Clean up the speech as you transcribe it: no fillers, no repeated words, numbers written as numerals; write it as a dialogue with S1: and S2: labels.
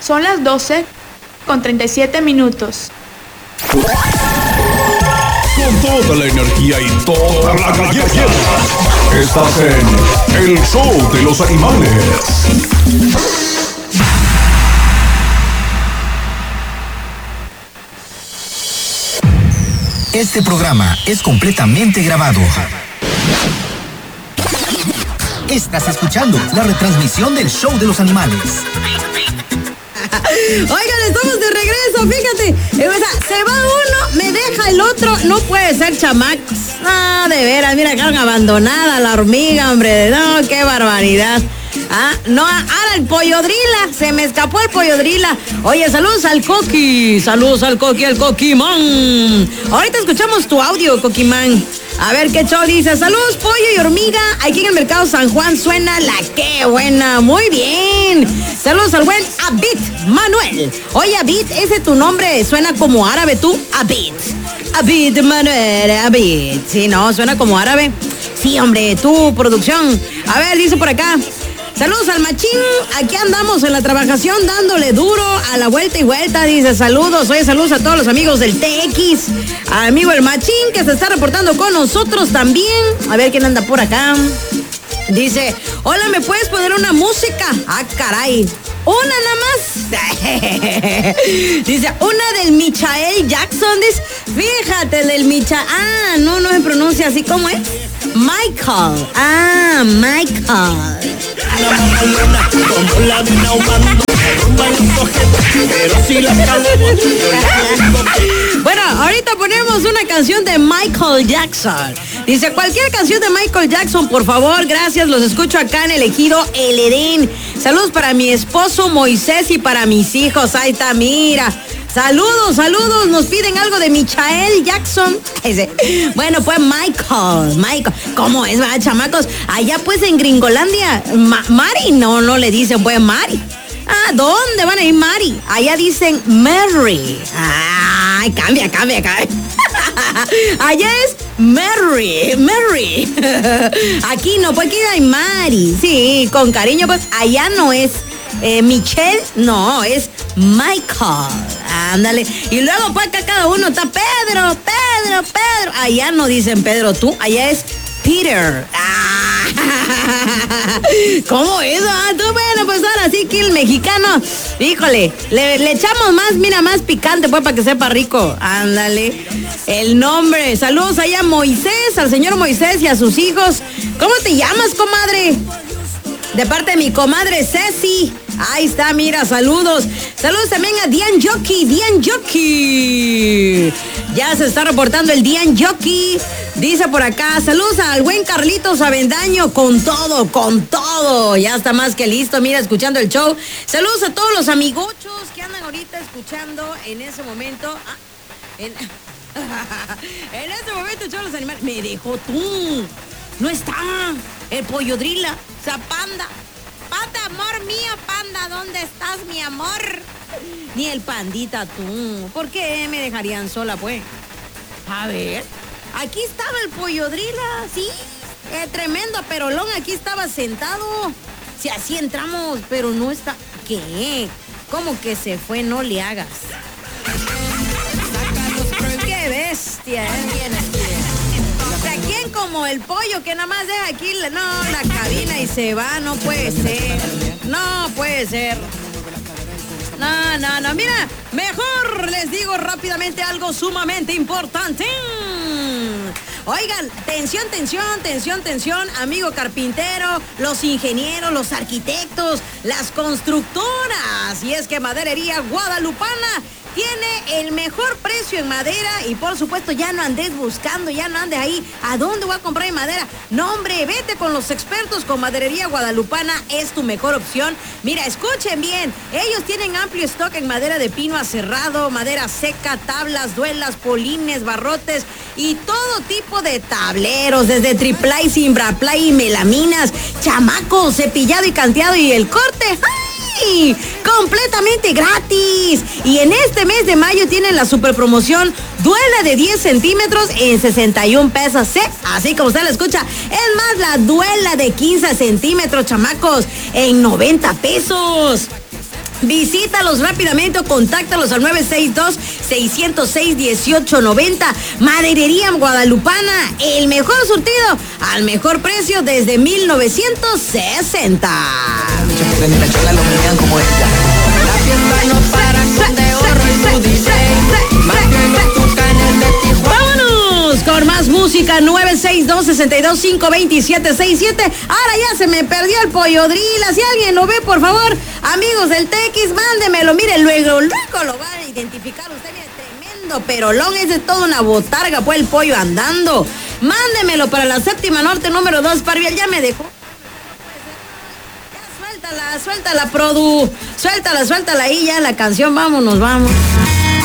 S1: Son las 12:37.
S2: Con toda la energía y toda la galleta. Estás en el show de los animales.
S3: Este programa es completamente grabado. Estás escuchando la retransmisión del show de los animales.
S4: Oigan, estamos de regreso, fíjate. Se va uno, me deja el otro. No puede ser, chamacos. No, de veras, mira, quedaron abandonada la hormiga, hombre. No, qué barbaridad. No, ahora el pollo drila, se me escapó el pollo drila. Oye, saludos al Coqui, el Coquimán. Ahorita escuchamos tu audio, Coquimán. A ver qué show dice. Saludos, pollo y hormiga. Aquí en el mercado San Juan suena la que buena. Muy bien. Saludos al buen Abid Manuel. Oye, Abid, ese tu nombre suena como árabe, tú. Abid Manuel, Abid. Sí, no, suena como árabe. Sí, hombre, tu producción. A ver, dice por acá. Saludos al Machín, aquí andamos en la trabajación dándole duro a la vuelta y vuelta, dice saludos, oye, saludos a todos los amigos del TX, al amigo el Machín que se está reportando con nosotros también, a ver quién anda por acá, dice, hola, ¿me puedes poner una música? Ah, caray, una nada más, dice, una del Michael Jackson, dice, fíjate, del Michael, no se pronuncia así, ¿cómo es? Michael, Michael. Bueno, ahorita ponemos una canción de Michael Jackson. Dice, cualquier canción de Michael Jackson, por favor, gracias, los escucho acá en el ejido El Edén. Saludos para mi esposo Moisés y para mis hijos. Ahí está, mira. Saludos, nos piden algo de Michael Jackson. Bueno, pues Michael. ¿Cómo es, va, chamacos? Allá pues en Gringolandia, Mari, no le dicen pues Mari. ¿Dónde van a ir Mari? Allá dicen Mary. Ay, cambia. Allá es Mary. Aquí no, pues aquí hay Mari. Sí, con cariño, pues allá no es Michelle, no, es Michael. Ándale. Y luego pues acá cada uno está Pedro. Allá no dicen Pedro tú, allá es Peter. ¿Cómo es? Tú, bueno, pues ahora sí que el mexicano, híjole, le echamos más picante pues para que sepa rico. Ándale. El nombre. Saludos allá a Moisés, al señor Moisés y a sus hijos. ¿Cómo te llamas, comadre? De parte de mi comadre Ceci. Ahí está, mira, saludos. Saludos también a Dian Jockey. Ya se está reportando el Dian Jockey. Dice por acá, saludos al buen Carlitos Avendaño, con todo. Ya está más que listo, mira, escuchando el show. Saludos a todos los amigochos que andan ahorita escuchando en ese momento. En ese momento el show de los animales. Me dejó tú. No está el pollo drila, o sea, Panda, amor mío, Panda, ¿dónde estás, mi amor? Ni el Pandita tú. ¿Por qué me dejarían sola, pues? A ver, aquí estaba el pollo drila, sí, tremendo perolón, aquí estaba sentado. Si así entramos, pero no está. ¿Qué? ¿Cómo que se fue? No le hagas. ¡Qué bestia, O sea, ¿quién como el pollo que nada más deja aquí la cabina y se va? No puede ser. No puede ser. No. Mira, mejor les digo rápidamente algo sumamente importante. Oigan, tensión, amigo carpintero, los ingenieros, los arquitectos, las constructoras. Y es que Maderería Guadalupana tiene el mejor precio en madera y por supuesto ya no andes buscando, ya no andes ahí, ¿a dónde voy a comprar madera? No, hombre, vete con los expertos, con Maderería Guadalupana, es tu mejor opción. Mira, escuchen bien, ellos tienen amplio stock en madera de pino aserrado, madera seca, tablas, duelas, polines, barrotes y todo tipo de tableros, desde triplay, simbraplay y melaminas, chamacos, cepillado y canteado y el corte. ¡Ay! Completamente gratis. Y en este mes de mayo tienen la super promoción duela de 10 centímetros en 61 pesos, ¿sí? Así como usted lo escucha. Es más, la duela de 15 centímetros, chamacos, en 90 pesos. Visítalos rápidamente o contáctalos al 962-606-1890. Maderería Guadalupana, el mejor surtido al mejor precio desde 1960.
S1: La fiesta no para con de oro y su DJ. Más que los tucanes de Tijuana.
S4: ¡Vámonos con más música! 962-625-2767. Ahora ya se me perdió el pollo drila. Si alguien lo ve, por favor, amigos del Tequis, mándemelo. Mire, luego lo va a identificar usted. Mire, tremendo perolón. Es de toda una botarga, pues el pollo andando. Mándemelo para la séptima norte, número 2, Parvial. Ya me dejó. Suéltala, produ. Suéltala ahí ya la canción. Vámonos.